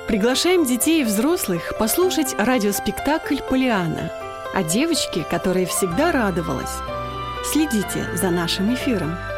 Приглашаем детей и взрослых послушать радиоспектакль «Полианна» о девочке, которая всегда радовалась. Следите за нашим эфиром.